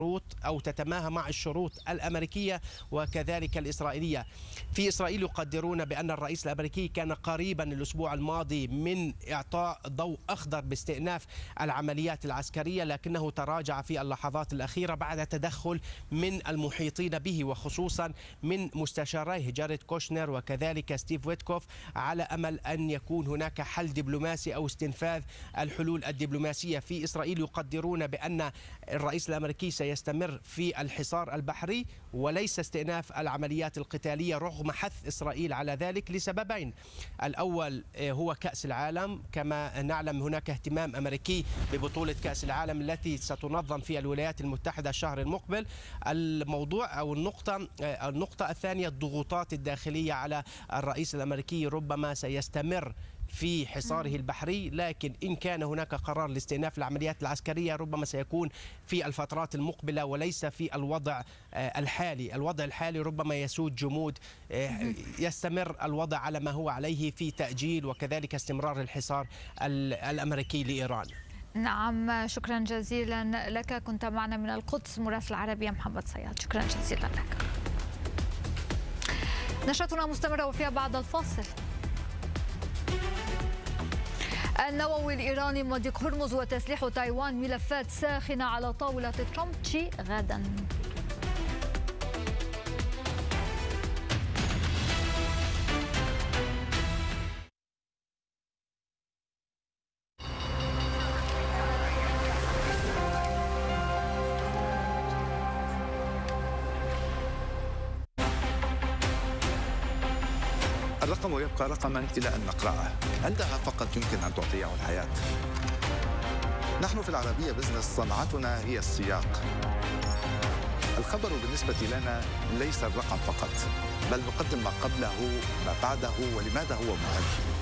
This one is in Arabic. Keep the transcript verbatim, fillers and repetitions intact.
أو تتماهى مع الشروط الأمريكية وكذلك الإسرائيلية. في إسرائيل يقدرون بأن الرئيس الأمريكي كان قريبا الأسبوع الماضي من إعطاء ضوء أخضر باستئناف العمليات العسكرية، لكنه تراجع في اللحظات الأخيرة بعد تدخل من المحيطين به وخصوصا من مستشاريه جاريد كوشنر وكذلك ستيف ويتكوف، على أمل أن يكون هناك حل دبلوماسي أو استنفاذ الحلول الدبلوماسية. في إسرائيل يقدرون بأن الرئيس الأمريكي سيستمر في الحصار البحري وليس استئناف العمليات القتالية رغم حث إسرائيل على ذلك لسببين. الأول هو كأس العالم، كما نعلم هناك اهتمام أمريكي ببطولة كأس العالم التي ستنظم في الولايات المتحدة الشهر المقبل. الموضوع أو النقطة النقطة الثانية الضغوطات الداخلية على الرئيس الأمريكي، ربما سيستمر في حصاره البحري، لكن إن كان هناك قرار لاستئناف العمليات العسكرية ربما سيكون في الفترات المقبلة وليس في الوضع الحالي. الوضع الحالي ربما يسود جمود، يستمر الوضع على ما هو عليه في تأجيل وكذلك استمرار الحصار الأمريكي لإيران. نعم، شكرا جزيلا لك. كنت معنا من القدس مراسل العربية محمد صياد، شكرا جزيلا لك. نشرتنا مستمرة وفيها بعد الفاصل. النووي الإيراني مضيق هرمز وتسليح تايوان ملفات ساخنة على طاولة ترامب غدا. الرقم يبقى رقما إلى أن نقرأه، عندها فقط يمكن أن تعطيه الحياة. نحن في العربية بزنس صنعتنا هي السياق. الخبر بالنسبة لنا ليس الرقم فقط، بل نقدم ما قبله ما بعده ولماذا هو مهم.